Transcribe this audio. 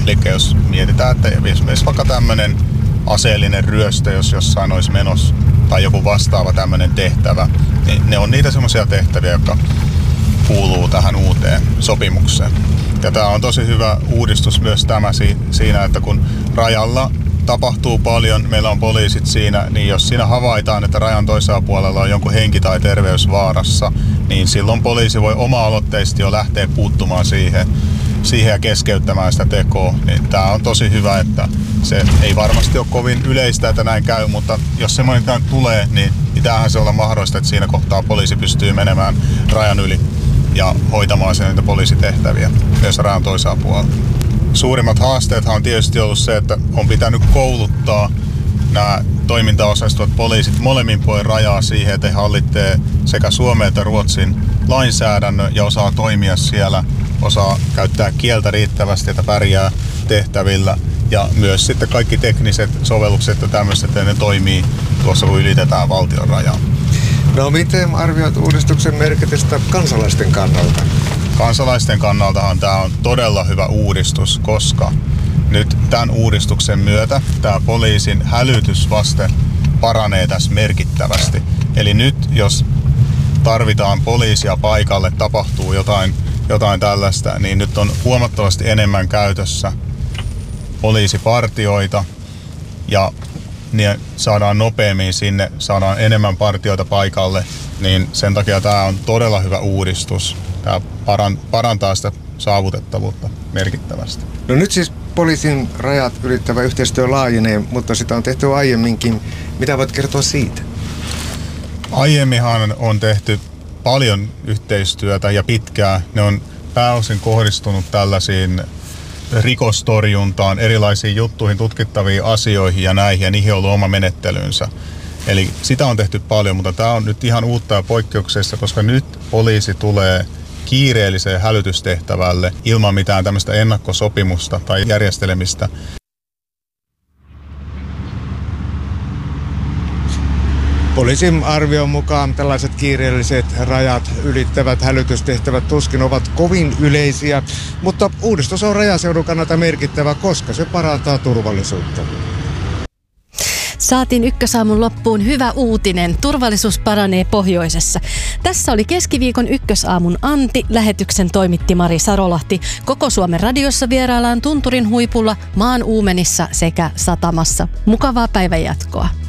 Eli jos mietitään, että esimerkiksi vaikka tämmöinen aseellinen ryöstö, jos jossain olisi menossa tai joku vastaava tämmöinen tehtävä, niin ne on niitä semmoisia tehtäviä, jotka kuuluu tähän uuteen sopimukseen. Ja tämä on tosi hyvä uudistus myös tämä siinä, että kun rajalla tapahtuu paljon, meillä on poliisit siinä, niin jos siinä havaitaan, että rajan toisella puolella on jonkun henki tai terveys vaarassa, niin silloin poliisi voi oma-aloitteisesti jo lähteä puuttumaan siihen ja keskeyttämään sitä tekoa. Niin tämä on tosi hyvä, että se ei varmasti ole kovin yleistä, että näin käy, mutta jos semmoinen tulee, niin tämähän se olla mahdollista, että siinä kohtaa poliisi pystyy menemään rajan yli ja hoitamaan sen niitä poliisitehtäviä myös rajan toisella puolella. Suurimmat haasteethan on tietysti ollut se, että on pitänyt kouluttaa nämä toimintaosastuvat poliisit molemmin puolin rajaa siihen, että he hallitsee sekä Suomen että Ruotsin lainsäädännön ja osaa toimia siellä, osaa käyttää kieltä riittävästi, että pärjää tehtävillä ja myös sitten kaikki tekniset sovellukset ja tämmöiset, että ne toimii tuossa kun ylitetään valtion rajaa. No miten arvioit uudistuksen merkitystä kansalaisten kannalta? Kansalaisten kannaltahan tämä on todella hyvä uudistus, koska nyt tämän uudistuksen myötä tämä poliisin hälytysvaste paranee tässä merkittävästi. Eli nyt jos tarvitaan poliisia paikalle, tapahtuu jotain tällaista, niin nyt on huomattavasti enemmän käytössä poliisipartioita ja ne saadaan nopeammin sinne, saadaan enemmän partioita paikalle, niin sen takia tämä on todella hyvä uudistus. Tämä parantaa sitä saavutettavuutta merkittävästi. No nyt siis poliisin rajat ylittävä yhteistyö laajenee, mutta sitä on tehty aiemminkin. Mitä voit kertoa siitä? Aiemminhan on tehty paljon yhteistyötä ja pitkään. Ne on pääosin kohdistunut tällaisiin rikostorjuntaan, erilaisiin juttuihin, tutkittaviin asioihin ja näihin, ja niihin on ollut oma menettelynsä. Eli sitä on tehty paljon, mutta tämä on nyt ihan uutta ja poikkeuksessa, koska nyt poliisi tulee kiireelliseen hälytystehtävälle ilman mitään tämmöistä ennakkosopimusta tai järjestelemistä. Poliisin arvion mukaan tällaiset kiireelliset rajat ylittävät hälytystehtävät tuskin ovat kovin yleisiä, mutta uudistus on rajaseudun kannalta merkittävä, koska se parantaa turvallisuutta. Saatiin Ykkösaamun loppuun hyvä uutinen. Turvallisuus paranee pohjoisessa. Tässä oli keskiviikon Ykkösaamun Antti. Lähetyksen toimitti Mari Sarolahti. Koko Suomen radiossa vieraillaan Tunturin huipulla, maan uumenissa sekä satamassa. Mukavaa päivänjatkoa.